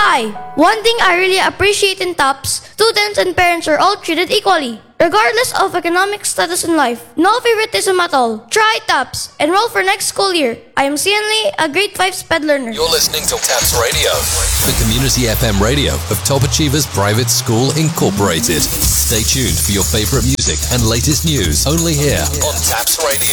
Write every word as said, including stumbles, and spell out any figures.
Hi! One thing I really appreciate in TOPS, students and parents are all treated equally, regardless of economic status in life. No favoritism at all. Try TOPS. Enroll for next school year. I am Sian Lee, a grade five SPED learner. You're listening to TAPS Radio, the community F M radio of Top Achievers Private School Incorporated. Stay tuned for your favorite music and latest news only here on TAPS Radio.